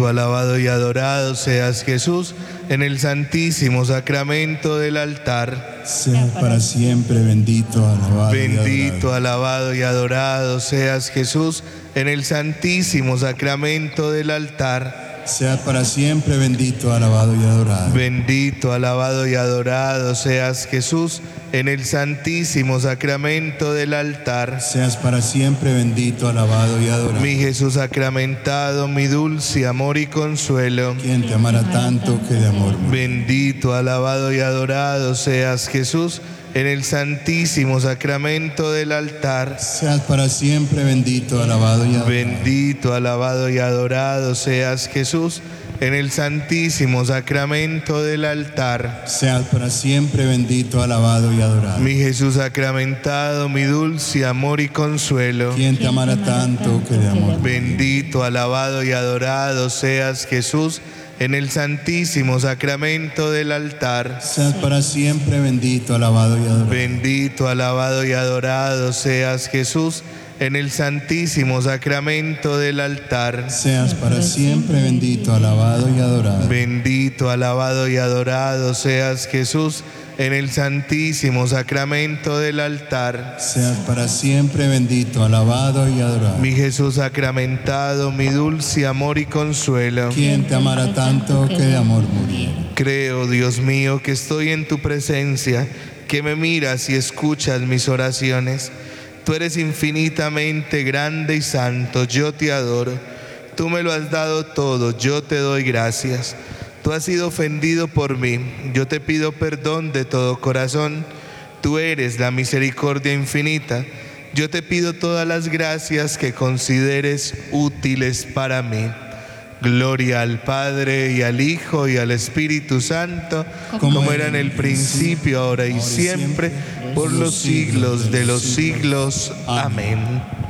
Alabado y adorado seas, Jesús, en el santísimo sacramento del altar. Sea para siempre bendito, alabado Bendito, alabado y adorado seas, Jesús, en el santísimo sacramento del altar. Sea para siempre bendito, alabado y adorado. Bendito, alabado y adorado seas, Jesús, en el santísimo sacramento del altar. Seas para siempre bendito, alabado y adorado. Mi Jesús sacramentado, mi dulce amor y consuelo. Quien te amará tanto que de amor murió. Bendito, alabado y adorado seas, Jesús, en el santísimo sacramento del altar. Seas para siempre bendito, alabado y adorado. Bendito, alabado y adorado seas, Jesús, en el santísimo sacramento del altar. Seas para siempre bendito, alabado y adorado. Mi Jesús sacramentado, mi dulce amor y consuelo. Quien te amará tanto que de amor murió. Bendito, alabado y adorado seas, Jesús, en el santísimo sacramento del altar. Seas para siempre bendito, alabado y adorado. Bendito, alabado y adorado seas, Jesús, en el santísimo sacramento del altar. Seas para siempre bendito, alabado y adorado. Bendito, alabado y adorado seas, Jesús, en el santísimo sacramento del altar. Seas para siempre bendito, alabado y adorado. Mi Jesús sacramentado, mi dulce amor y consuelo. Quien te amará tanto que de amor murió. Creo, Dios mío, que estoy en tu presencia, que me miras y escuchas mis oraciones. Tú eres infinitamente grande y santo, yo te adoro. Tú me lo has dado todo, yo te doy gracias. Tú has sido ofendido por mí, yo te pido perdón de todo corazón. Tú eres la misericordia infinita, yo te pido todas las gracias que consideres útiles para mí. Gloria al Padre, y al Hijo, y al Espíritu Santo, como era en el principio, ahora y siempre, por los siglos de los siglos. Amén.